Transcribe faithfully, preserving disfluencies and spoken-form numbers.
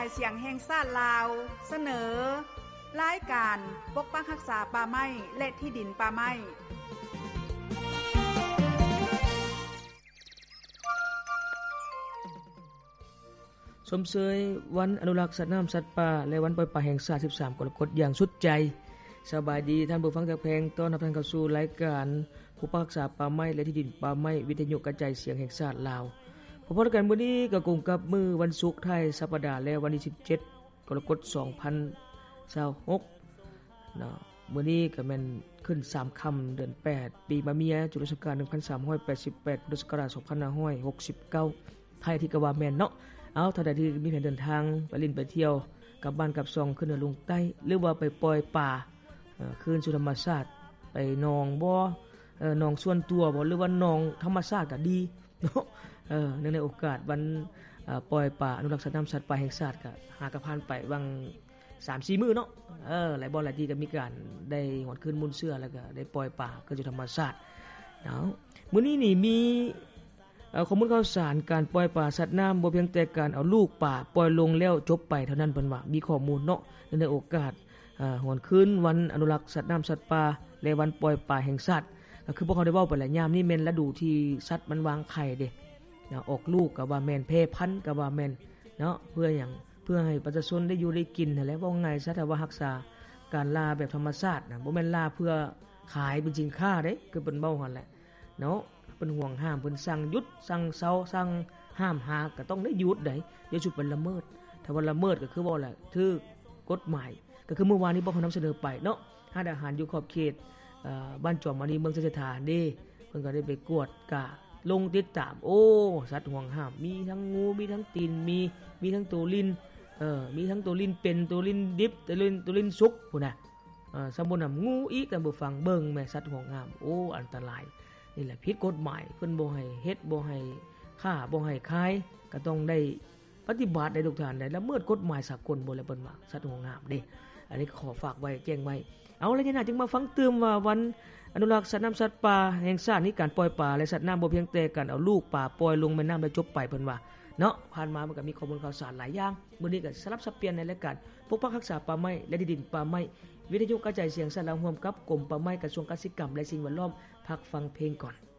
เสียงแห่งชาติลาวเสนอรายการปกปักรักษาป่าไม้และที่ดินป่าไม้สมเสยวันอนุรักษ์สัตว์น้ำสัตว์ป่าและวันปล่อยป่าแห่งชาติสิบสามกรกฎาคมอย่างสุดใจสบายดีท่านผู้ฟังทางแพงต้อนรับท่านเข้าสู่รายการปกปักรักษาป่าไม้และที่ดินป่าไม้วิทยุกระจายเสียงแห่งชาติลาวพบกันมื้อนี้ก็กงกับมื้อวันศุกร์ไทยสัปดาห์และวันที่สิบเจ็ดกรกฎาคมสองพันยี่สิบหกเนาะมื้อนี้ก็แม่นขึ้นสามค่ำเดือนแปดปีมะเมียจุลศักราชหนึ่งพันสามร้อยแปดสิบแปดพุทธศักราชสองพันห้าร้อยหกสิบเก้าไทยที่ก็ว่าแม่นเนาะเอาถ้าใดที่มีแผนเดินทางไปลินไปเที่ยวกลับบ้านกลับซองขึ้นเหนือลงใต้หรือว่าไปปล่อยป่าเอ่อคืนสู่ธรรมชาติไปหนองบ่เอ่อหนองส่วนตัวบ่หรือว่าหนองธรรมชาติก็ดีเนาะเออในโอกาสวันเอ่อปล่อยป่าอนุรักษ์สัตว์น้ำสัตว์ป่าแห่งชาติก็หากะผ่านไปวัง สามสี่ มื้อเนาะเออหลายบ่หลายที่ก็มีการได้หอดคืนมุนเสื้อแล้วก็ได้ปล่อยป่าคืนสู่ธรรมชาติเนาะมื้อนี้นี่มีเอ่อข้อมูลข่าวสารการปล่อยป่าสัตว์น้ำบ่เพียงแต่การเอาลูกป่าปล่อยลงแล้วจบไปเท่านั้นเพิ่นว่ามีข้อมูลเนาะในโอกาสเอ่อหอนคืนวันอนุรักษ์สัตว์น้ำสัตว์ป่าและวันปล่อยป่าแห่งชาติก็คือพวกเขาได้เว้าไปแล้วยามนี้แม่นฤดูที่สัตว์มันวางไข่เด้เนาะออกลูกก็ว่าแม่นเพศพันธุ์ก็ว่าแม่นเนาะเพื่อหยังเพื่อให้ประชาชนได้อยู่ได้กินนั่นแหละว่าไงซะถ้าว่ารักษาการล่าแบบธรรมชาติน่ะบ่แม่นล่าเพื่อขายเป็นสินค้าเด้คือเพิ่นเว้าหั่นแหละเนาะเพิ่นห่วงห้ามเพิ่นสั่งหยุดสั่งเซาสั่งห้ามหาก็ต้องได้หยุดได้อย่าสุดเป็นละเมิดถ้าว่าละเมิดก็คือบ่แหละถือกฎหมายก็คือเมื่อวานนี้บ่เขานำเสนอไปเนาะหาดอาหารอยู่ขอบเขตเอ่อบ้านจอมมณีเมืองเสถานนี่เพิ่นก็ได้ไปกวดกะลงติดตามโอ้สัตว์ห่วงห้ามมีทั้งงูมีทั้งตีนมีมีทั้งตัวลิ้นเออมีทั้งตัวลิ้นเป็นตัวลิ้นดิบตัวลิ้นตัวลิ้นสุกพุ่นน่ะเอ่อสมมุติน่ะงูอีกแต่บ่ฟังเบิ่งแม่สัตว์ห่วงห้ามโอ้อันตรายนี่แหละผิดกฎหมายเพิ่นบ่ให้เฮ็ดบ่ให้ฆ่าบ่ให้ขายก็ต้องได้ปฏิบัติได้ทุกท่านได้ละเมิดกฎหมายสากลบ่แล้วเพิ่นว่าสัตว์ห่วงห้ามเด้อันนี้ขอฝากไว้แจ้งไว้เอาแล้วนี่น่ะจึงมาฟังเติมว่าวันอนุรักษ์สัตว์น้ำสัตว์ป่าแห่งชาตินี้การปล่อยป่าและสัตว์น้ำบ่เพียงแต่การเอาลูกป่าปล่อยลงแม่น้ำแล้วจบไปเพิ่นว่าเนาะผ่านมามันก็มีข้อมูลข่าวสารหลายอย่างมื้อนี้ก็สลับสับเปลี่ยนในรายการปกปักรักษาป่าไม้และที่ดินป่าไม้วิทยุกระจายเสียงสัตว์ลาวร่วมกับกรมป่าไม้กระทรวงเกษตรกรรมและสิ่งแวดล้อมพักฟังเพลงก่อน